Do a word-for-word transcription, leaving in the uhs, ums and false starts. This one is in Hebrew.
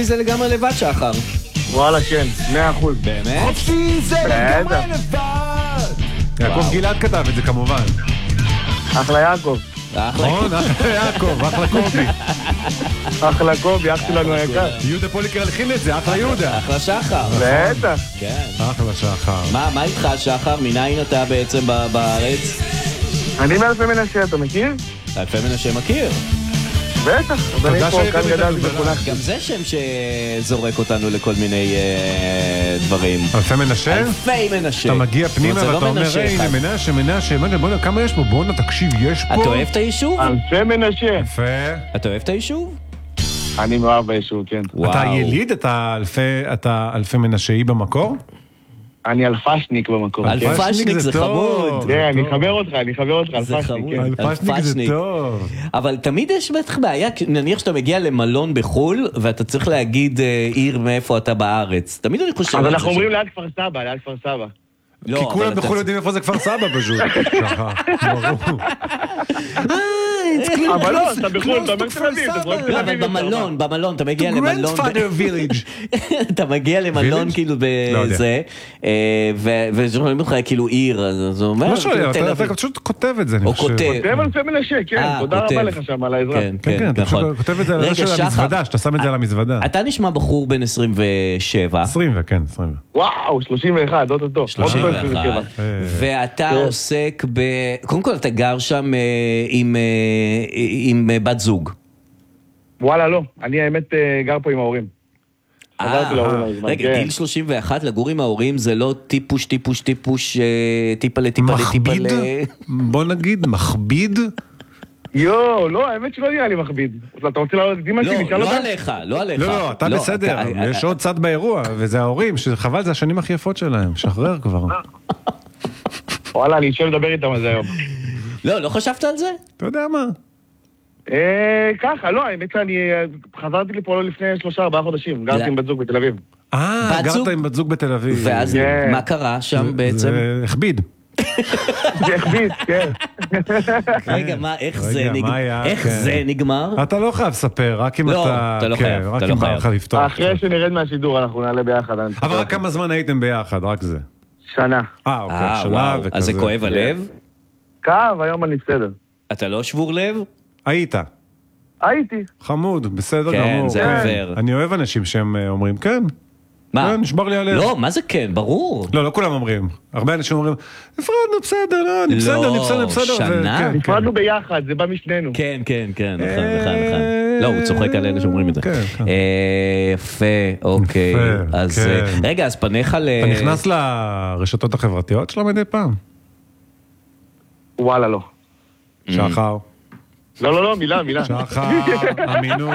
זה לגמרי לבד שחר. וואלה, כן, מאה אחוז. באמת? חופשי זה לגמרי לבד. יעקב גלעד כתב את זה כמובן. אחלה יעקב. נכון, אחלה יעקב, אחלה קובי. אחלה קובי, אח שלנו היקר. יהודה פוליקר הלחין את זה, אחלה יהודה. אחלה שחר. בטח. כן. אחלה שחר. מה, מה איתך שחר? מניין אתה בעצם בארץ? אני מאלפי מנשה, אתה מכיר? אלפי מנשה מכיר. בטח, אז אני פה כאן גדלתי וחונכתי. גם זה שם שזורק אותנו לכל מיני דברים. אלפי מנשה? אלפי מנשה. אתה מגיע פנימה ואתה אומר, הנה מנשה, מנשה, בוא'נה, כמה יש פה? בוא'נה, תקשיב, יש פה. אתה אוהב את היישוב? אלפי מנשה. יפה. אתה אוהב את היישוב? אני מאוהב ביישוב, כן. אתה יליד? אתה אלפי מנשאי במקור? אני אלפשניק במקור. אלפשניק זה חמוד. כן, אני חבר אותך, אני חבר אותך, אלפשניק. אלפשניק זה טוב. אבל תמיד יש בטח בעיה, נניח שאתה מגיע למלון בחול, ואתה צריך להגיד עיר מאיפה אתה בארץ. תמיד אני חושב... אז אנחנו אומרים ליד כפר סבא, ליד כפר סבא. כי כולם בחול יודעים איפה זה כפר סבא פשוט. ככה, ברור. אבל לא, אתה בחול, אתה אומר תל אביב. לא, אבל במלון, במלון, אתה מגיע למלון... אתה מגיע למלון כאילו בזה, ושואלים אותך כאילו עיר, אז הוא אומר... לא שואלים, אתה פשוט כותב את זה. או כותב. כותב אלפי מנשה, כן. תודה רבה לך שם על העזרה. כן, כן, אתה כותב את זה על המזוודה, שאתה שם את זה על המזוודה. אתה נשמע בחור בן עשרים ושבע. עשרים, כן, עשרים. וואו, שלושים ואחת, עוד אותו. שלושים ואחת. ואתה עוסק ב... קודם כל אתה גר שם עם בת זוג. וואלה, לא. אני האמת גר פה עם ההורים. רגע, גיל שלושים ואחת לגור עם ההורים זה לא טיפוש, טיפוש, טיפוש, טיפה לטיפה לטיפה ל... בוא נגיד, מכביד? יואו, לא, האמת שלא נראה לי מכביד. אתה רוצה לעלות את אמא שלי? לא, לא עליך, לא עליך. לא, לא, אתה בסדר, יש עוד צד באירוע, וזה ההורים, שחבל, זה השנים הכי יפות שלהם, שחרר כבר. וואלה, אני אשב לדבר איתם על זה היום. לא, לא חשבת על זה? אתה יודע מה? ככה, לא, האמת שאני חזרתי לי פה לפני שלושה ארבעה חודשים, גרתי עם בת זוג בתל אביב. אה, גרת עם בת זוג בתל אביב. ואז מה קרה שם בעצם? זה הכביד. זה הכביד, כן. רגע, מה, איך זה נגמר? איך זה נגמר? אתה לא חייב לספר, רק אם אתה... לא, אתה לא חייב, רק אם בא לך לפתוח. אחרי שנרד מהשידור, אנחנו נעלה ביחד. אבל רק כמה זמן הייתם ביחד, רק זה. שנה. אה, אוקיי, שנה וכזה. אז זה כואב הלב? כאב, היום אני בסדר. אתה לא שבור לב? היית. הייתי. חמוד, בסדר גמור. כן, זה עובר. אני אוהב אנשים שהם אומרים, כן. מה? נשבר לי הלב. לא, מה זה כן? ברור. לא, לא כולם אומרים. הרבה אנשים אומרים, נפרדנו בסדר, לא, אני בסדר, אני בסדר, אני בסדר. לא, שנה? נפרדנו ביחד, זה בא משנינו. כן, כן, כן, נכון, נכון, נכון. לא, הוא צוחק על אלה שאומרים את זה. כן, כן. יפה, אוקיי. אז רגע, אז פניך ל... אתה נכנס לרשתות החברתיות שלה מדי פעם? וואלה, לא. שחר. לא, לא, לא, מילה, מילה. שחר, אמינו.